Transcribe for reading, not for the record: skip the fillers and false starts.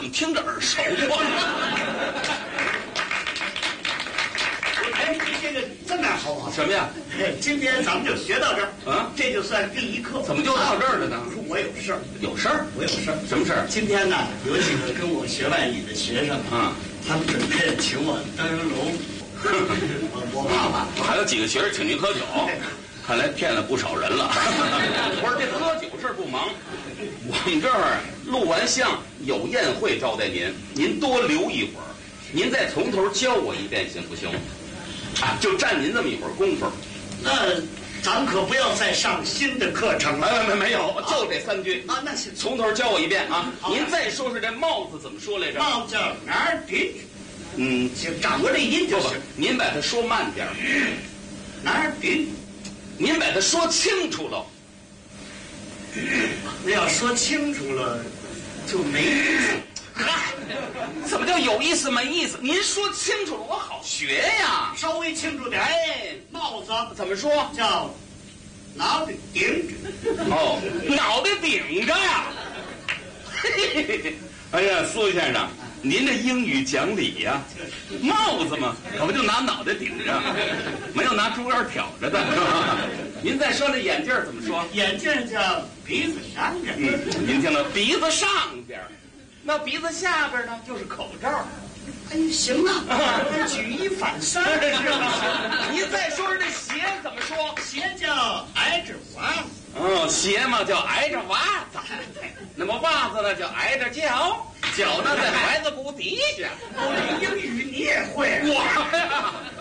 怎么听着耳熟啊？ 哎，这个这么样好不好？ 什么呀？ 今天咱们就学到这儿，这就算第一课。 怎么就到这儿了呢？ 我有事儿， 有事儿， 我有事儿。 什么事儿？ 今天呢，有几个跟我学外语的学生他们准备请我登楼。我爸爸还有几个学生请您喝酒，看来骗了不少人了。不是，这喝酒事儿不忙，我们这儿录完像有宴会招待您，您多留一会儿，您再从头教我一遍行不行？啊，就占您这么一会儿功夫。 那咱可不要再上新的课程了。 没有，就这3句啊。那行， 从头教我一遍啊。您再说说这帽子怎么说来着？ 帽子叫哪儿顶？就掌握这音就行。 您把它说慢点。 哪儿顶？ 您把它说清楚了。 那要说清楚了，就没意思。 嗨，怎么叫有意思没意思？您说清楚了，我好学呀。 稍微清楚点。 哎， 帽子怎么说？ 叫脑袋顶着。 哦，脑袋顶着呀。嘿嘿嘿。哎呀，苏先生，您这英语讲理呀。帽子嘛，可不就拿脑袋顶着，没有拿猪肝挑着的。您再说这眼镜怎么说？ 眼镜叫鼻子上边。 您听了，鼻子上边。那鼻子下边呢，就是口罩。 哎，行了，举一反三是吧？ 您再说说这鞋怎么说？ 鞋叫挨着袜子。 哦，鞋嘛叫挨着袜子，那么袜子呢叫挨着脚，脚呢在踝子骨底下。 这英语你也会？ 我呀，